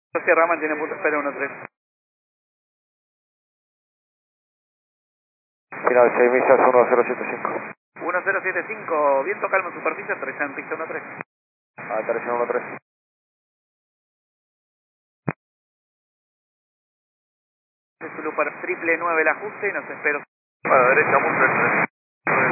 Sierra mantiene punto espera 13. Final 6 millas 1075. 1075, viento calmo en superficie, aterriza en pista 13. Aterriza 13. Zulu para triple 9 el ajuste y nos espero. A la derecha, punto el 3.